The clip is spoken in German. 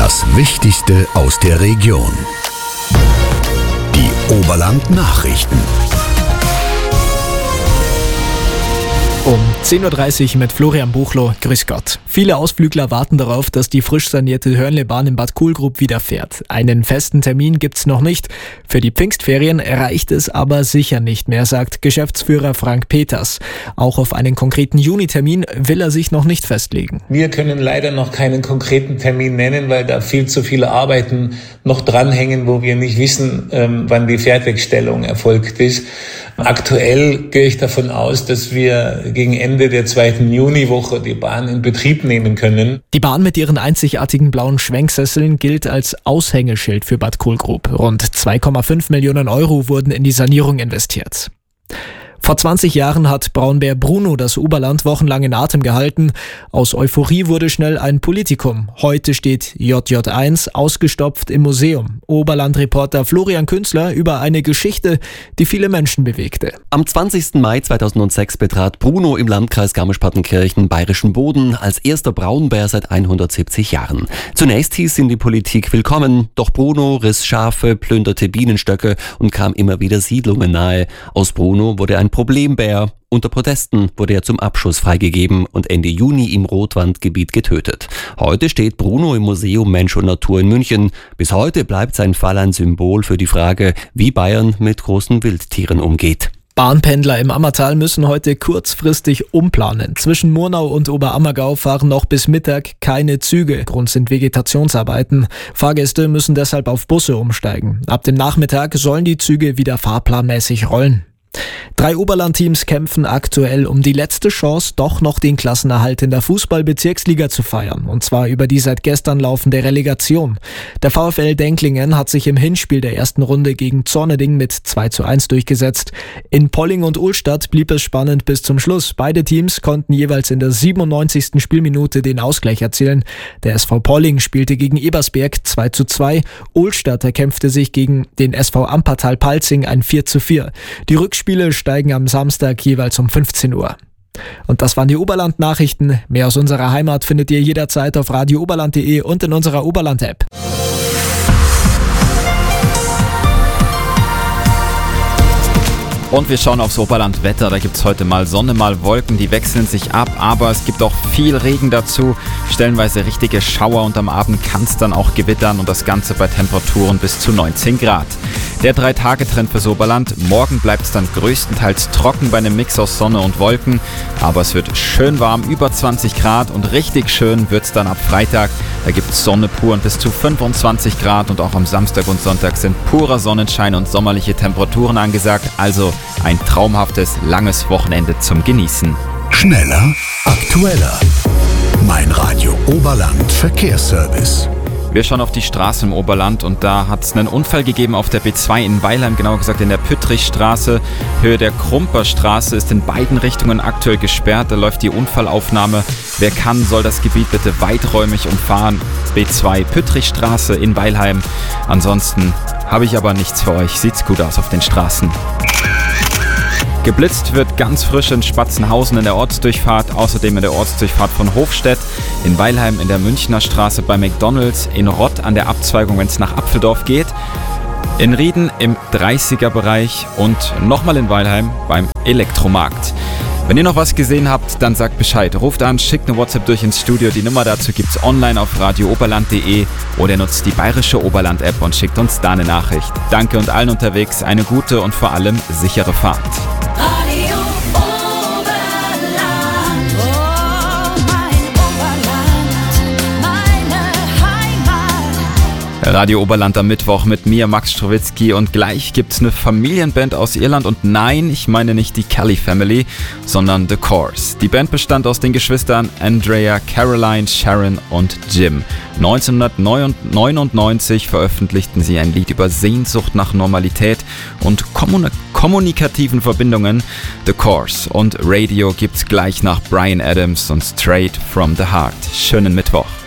Das Wichtigste aus der Region. Die Oberland-Nachrichten. Um 10.30 Uhr mit Florian Buchloh. Grüß Gott. Viele Ausflügler warten darauf, dass die frisch sanierte Hörnlebahn in Bad Kohlgrub wieder fährt. Einen festen Termin gibt's noch nicht. Für die Pfingstferien reicht es aber sicher nicht mehr, sagt Geschäftsführer Frank Peters. Auch auf einen konkreten Junitermin will er sich noch nicht festlegen. Wir können leider noch keinen konkreten Termin nennen, weil da viel zu viele Arbeiten noch dranhängen, wo wir nicht wissen, wann die Fertigstellung erfolgt ist. Aktuell gehe ich davon aus, dass wir gegen Ende der 2. Juniwoche die Bahn in Betrieb nehmen können. Die Bahn mit ihren einzigartigen blauen Schwenksesseln gilt als Aushängeschild für Bad Kohlgrub. Rund 2,5 Millionen Euro wurden in die Sanierung investiert. Vor 20 Jahren hat Braunbär Bruno das Oberland wochenlang in Atem gehalten. Aus Euphorie wurde schnell ein Politikum. Heute steht JJ1 ausgestopft im Museum. Oberland-Reporter Florian Künzler über eine Geschichte, die viele Menschen bewegte. Am 20. Mai 2006 betrat Bruno im Landkreis Garmisch-Partenkirchen bayerischen Boden als erster Braunbär seit 170 Jahren. Zunächst hieß ihm die Politik willkommen, doch Bruno riss Schafe, plünderte Bienenstöcke und kam immer wieder Siedlungen nahe. Aus Bruno wurde ein Problembär. Unter Protesten wurde er zum Abschuss freigegeben und Ende Juni im Rotwandgebiet getötet. Heute steht Bruno im Museum Mensch und Natur in München. Bis heute bleibt sein Fall ein Symbol für die Frage, wie Bayern mit großen Wildtieren umgeht. Bahnpendler im Ammertal müssen heute kurzfristig umplanen. Zwischen Murnau und Oberammergau fahren noch bis Mittag keine Züge. Grund sind Vegetationsarbeiten. Fahrgäste müssen deshalb auf Busse umsteigen. Ab dem Nachmittag sollen die Züge wieder fahrplanmäßig rollen. 3 Oberland-Teams kämpfen aktuell um die letzte Chance, doch noch den Klassenerhalt in der Fußball-Bezirksliga zu feiern. Und zwar über die seit gestern laufende Relegation. Der VfL Denklingen hat sich im Hinspiel der ersten Runde gegen Zorneding mit 2:1 durchgesetzt. In Polling und Ohlstadt blieb es spannend bis zum Schluss. Beide Teams konnten jeweils in der 97. Spielminute den Ausgleich erzielen. Der SV Polling spielte gegen Ebersberg 2:2. Ohlstadt erkämpfte sich gegen den SV Ampertal-Palzing ein 4:4. Die Rückspiele steigen am Samstag jeweils um 15 Uhr. Und das waren die Oberland-Nachrichten. Mehr aus unserer Heimat findet ihr jederzeit auf radiooberland.de und in unserer Oberland-App. Und wir schauen aufs Oberland-Wetter. Da gibt es heute mal Sonne, mal Wolken, die wechseln sich ab, aber es gibt auch viel Regen dazu, stellenweise richtige Schauer und am Abend kann es dann auch gewittern und das Ganze bei Temperaturen bis zu 19 Grad. Der 3-Tage-Trend fürs Oberland. Morgen bleibt es dann größtenteils trocken bei einem Mix aus Sonne und Wolken, aber es wird schön warm, über 20 Grad und richtig schön wird es dann ab Freitag. Da gibt es Sonne pur und bis zu 25 Grad und auch am Samstag und Sonntag sind purer Sonnenschein und sommerliche Temperaturen angesagt, also ein traumhaftes, langes Wochenende zum Genießen. Schneller, aktueller. Mein Radio Oberland Verkehrsservice. Wir schauen auf die Straße im Oberland und da hat es einen Unfall gegeben auf der B2 in Weilheim, genauer gesagt in der Püttrichstraße. Höhe der Krumperstraße ist in beiden Richtungen aktuell gesperrt, da läuft die Unfallaufnahme. Wer kann, soll das Gebiet bitte weiträumig umfahren. B2 Püttrichstraße in Weilheim. Ansonsten habe ich aber nichts für euch. Sieht's gut aus auf den Straßen. Geblitzt wird ganz frisch in Spatzenhausen in der Ortsdurchfahrt, außerdem in der Ortsdurchfahrt von Hofstedt, in Weilheim in der Münchner Straße bei McDonalds, in Rott an der Abzweigung, wenn es nach Apfeldorf geht, in Rieden im 30er-Bereich und nochmal in Weilheim beim Elektromarkt. Wenn ihr noch was gesehen habt, dann sagt Bescheid. Ruft an, schickt eine WhatsApp durch ins Studio. Die Nummer dazu gibt's online auf radiooberland.de oder nutzt die bayerische Oberland-App und schickt uns da eine Nachricht. Danke und allen unterwegs eine gute und vor allem sichere Fahrt. Radio Oberland, oh mein Oberland, meine Heimat. Radio Oberland am Mittwoch mit mir, Max Strowitzki, und gleich gibt's eine Familienband aus Irland und nein, ich meine nicht die Kelly Family, sondern The Corrs. Die Band bestand aus den Geschwistern Andrea, Caroline, Sharon und Jim. 1999 veröffentlichten sie ein Lied über Sehnsucht nach Normalität und kommunikativen Verbindungen, The Corrs, und Radio gibt's gleich nach Bryan Adams und Straight from the Heart. Schönen Mittwoch.